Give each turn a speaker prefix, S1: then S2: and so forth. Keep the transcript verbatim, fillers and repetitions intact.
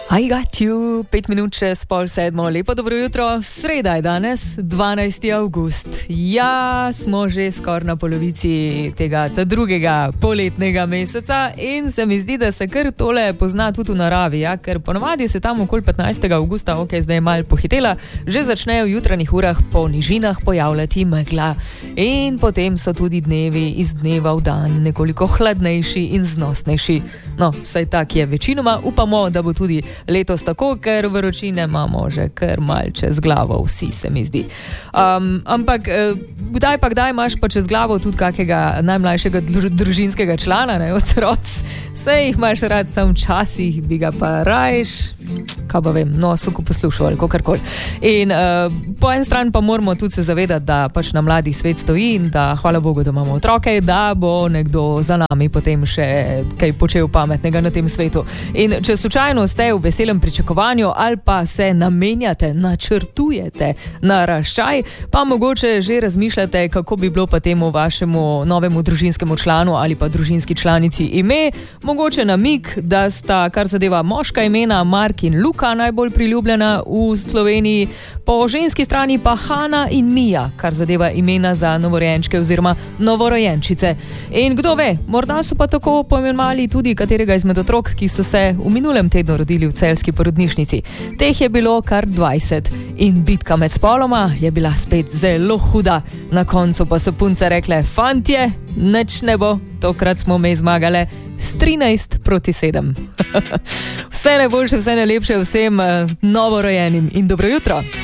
S1: I got you, pet minut čez pol sedmo, lepo dobro jutro, sreda je danes, dvanajsti avgust. Ja, smo že skoraj na polovici tega ta drugega poletnega meseca in se mi zdi, da se kar tole pozna tudi v naravi, ja? Ker ponovadi se tam okoli petnajstega avgusta, ok, zdaj je malo pohitela, že začnejo v jutranjih urah po nižinah pojavljati megla in potem so tudi dnevi iz dneva v dan nekoliko hladnejši in znosnejši. No, vsaj tak je večinoma, upamo, da bo tudi letos tako, ker vročine imamo že kar mal čez glavo, vsi se mi zdi. Um, ampak kdaj pa kdaj imaš pa čez glavo tudi kakega najmlajšega družinskega člana, ne, otroc, sej jih imaš rad, sam včasih bi ga pa rajš, kaj pa vem, no, suko poslušal ali kakorkoli. In uh, po en stran pa moramo tudi se zavedati, da pač na mladi svet stoji in da hvala Bogu, da imamo otroke, da bo nekdo za nami potem še kaj počel pametnega na tem svetu. In če slučajno ste v veselem pričakovanju ali pa se namenjate, načrtujete naraščaj, pa mogoče že razmišljate, kako bi bilo pa temu vašemu novemu družinskemu članu ali pa družinski članici ime, mogoče namig, da sta, kar zadeva moška imena, Mark in Luka najbolj priljubljena v Sloveniji, po ženski strani pa Hana in Mija, kar zadeva imena za novorojenčke oziroma novorojenčice. In kdo ve, morda so pa tako poimenovali tudi katerega izmed otrok, ki so se v minulem tednu rodili v celjski porodnišnici. Teh je bilo kar dvajset in bitka med spoloma je bila spet zelo huda. Na koncu pa so punce rekle, fantje, nič ne bo, tokrat smo me zmagale s trinajst proti sedem. Vse najboljše, vse najlepše vsem novorojenim in dobro jutro.